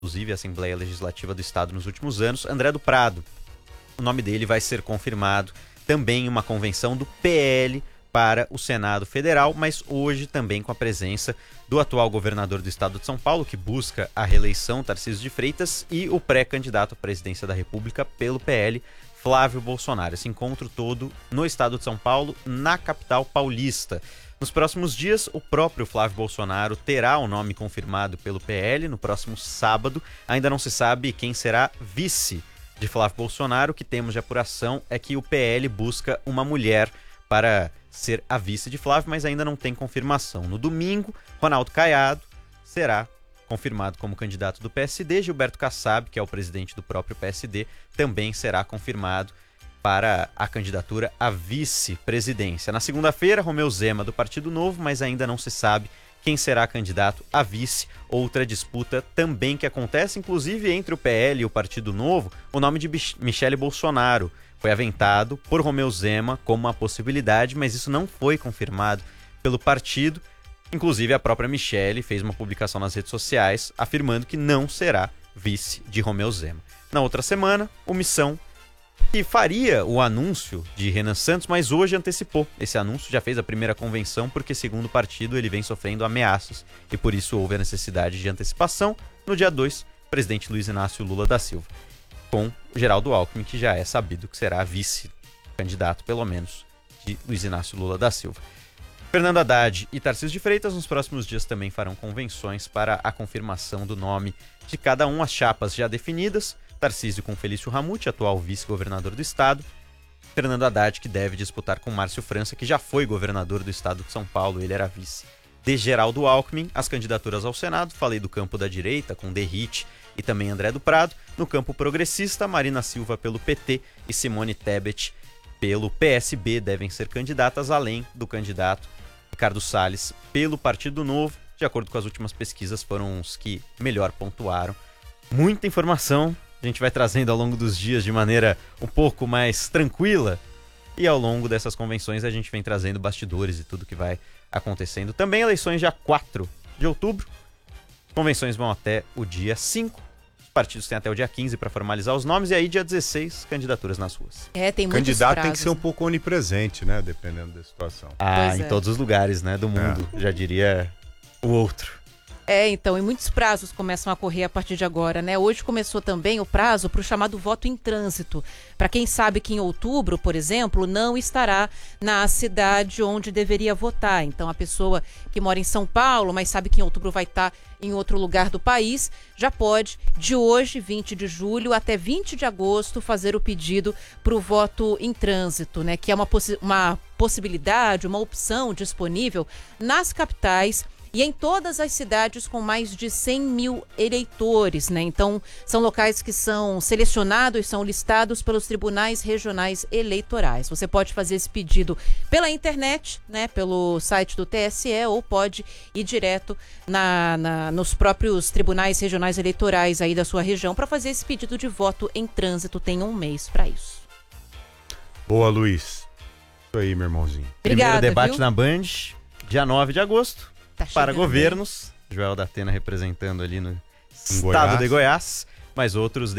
inclusive a Assembleia Legislativa do Estado nos últimos anos, André do Prado. O nome dele vai ser confirmado também em uma convenção do PL para o Senado Federal, mas hoje também com a presença do atual governador do estado de São Paulo, que busca a reeleição, Tarcísio de Freitas, e o pré-candidato à presidência da República pelo PL, Flávio Bolsonaro. Esse encontro todo no estado de São Paulo, na capital paulista. Nos próximos dias, o próprio Flávio Bolsonaro terá o nome confirmado pelo PL no próximo sábado. Ainda não se sabe quem será vice de Flávio Bolsonaro. O que temos de apuração é que o PL busca uma mulher para ser a vice de Flávio, mas ainda não tem confirmação. No domingo, Ronaldo Caiado será confirmado como candidato do PSD. Gilberto Kassab, que é o presidente do próprio PSD, também será confirmado para a candidatura à vice-presidência. Na segunda-feira, Romeu Zema do Partido Novo, mas ainda não se sabe quem será candidato a vice. Outra disputa também que acontece, inclusive entre o PL e o Partido Novo, o nome de Michele Bolsonaro foi aventado por Romeu Zema como uma possibilidade, mas isso não foi confirmado pelo partido. Inclusive, a própria Michele fez uma publicação nas redes sociais afirmando que não será vice de Romeu Zema. Na outra semana, o Missão, que faria o anúncio de Renan Santos, mas hoje antecipou esse anúncio, já fez a primeira convenção, porque segundo o partido ele vem sofrendo ameaças e por isso houve a necessidade de antecipação. No dia 2, o presidente Luiz Inácio Lula da Silva, com Geraldo Alckmin, que já é sabido que será vice-candidato, pelo menos, de Luiz Inácio Lula da Silva. Fernando Haddad e Tarcísio de Freitas nos próximos dias também farão convenções para a confirmação do nome de cada um. As chapas já definidas: Tarcísio com Felício Ramute, atual vice-governador do estado; Fernando Haddad, que deve disputar com Márcio França, que já foi governador do estado de São Paulo, ele era vice de Geraldo Alckmin. As candidaturas ao Senado, falei do campo da direita, com Derrite e também André do Prado. No campo progressista, Marina Silva pelo PT e Simone Tebet pelo PSB devem ser candidatas, além do candidato Ricardo Salles pelo Partido Novo. De acordo com as últimas pesquisas, foram os que melhor pontuaram. Muita informação a gente vai trazendo ao longo dos dias de maneira um pouco mais tranquila, e ao longo dessas convenções a gente vem trazendo bastidores e tudo que vai acontecendo. Também eleições dia 4 de outubro, convenções vão até o dia 5, os partidos têm até o dia 15 para formalizar os nomes, e aí dia 16, candidaturas nas ruas. Tem muitos candidato prazos, tem que ser um pouco onipresente, né? Dependendo da situação. Em todos os lugares, né, do mundo, já diria o outro. Então, e muitos prazos começam a correr a partir de agora, né? Hoje começou também o prazo para o chamado voto em trânsito. Para quem sabe que em outubro, por exemplo, não estará na cidade onde deveria votar. Então, a pessoa que mora em São Paulo, mas sabe que em outubro vai estar em outro lugar do país, já pode, de hoje, 20 de julho, até 20 de agosto, fazer o pedido para o voto em trânsito, né? Que é uma possibilidade, uma opção disponível nas capitais e em todas as cidades com mais de 100 mil eleitores, né? Então, são locais que são selecionados, são listados pelos tribunais regionais eleitorais. Você pode fazer esse pedido pela internet, né? Pelo site do TSE, ou pode ir direto nos próprios tribunais regionais eleitorais aí da sua região para fazer esse pedido de voto em trânsito. Tem um mês para isso. Boa, Luiz. Isso aí, meu irmãozinho. Obrigada, Primeiro debate viu? na Band, dia 9 de agosto. Para governos, Joel da Atena representando ali no estado de Goiás, mas outros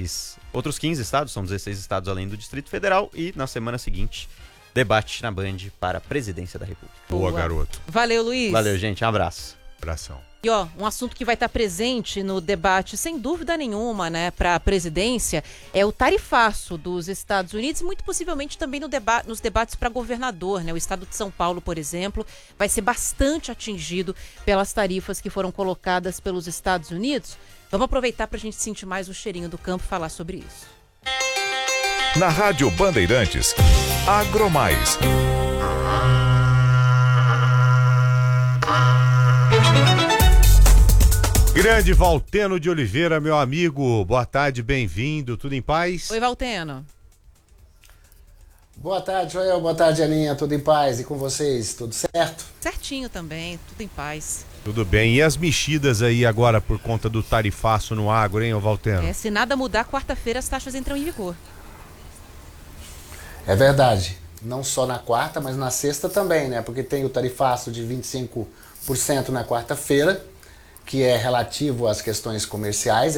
15 estados, são 16 estados além do Distrito Federal, e na semana seguinte, debate na Band para a presidência da República. Boa, garoto. Valeu, Luiz. Valeu, gente, um abraço. Abração. E um assunto que vai estar presente no debate, sem dúvida nenhuma, né, para a presidência, é o tarifaço dos Estados Unidos, e muito possivelmente também nos debates para governador, né? O estado de São Paulo, por exemplo, vai ser bastante atingido pelas tarifas que foram colocadas pelos Estados Unidos. Vamos aproveitar para a gente sentir mais o cheirinho do campo e falar sobre isso. Na Rádio Bandeirantes, Agromais. Grande Valteno de Oliveira, meu amigo, boa tarde, bem-vindo, tudo em paz? Oi, Valteno. Boa tarde, Joel, boa tarde, Aninha, tudo em paz? E com vocês, tudo certo? Certinho também, tudo em paz. Tudo bem, e as mexidas aí agora por conta do tarifaço no agro, hein, ô Valteno? Se nada mudar, quarta-feira as taxas entram em vigor. É verdade, não só na quarta, mas na sexta também, né? Porque tem o tarifaço de 25% na quarta-feira, que é relativo às questões comerciais.